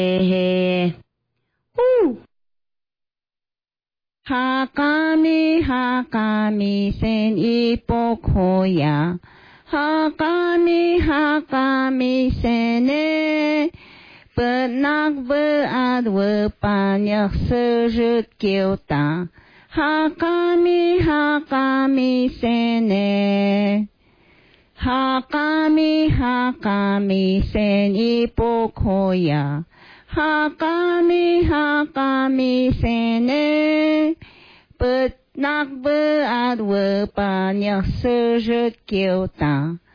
へはかみせにぽこや。はかみせね。Benak berat banyak sujud kita. Hakami sene. Hakami seni pokoya. Hakami sene. Benak berat banyak sujud kita.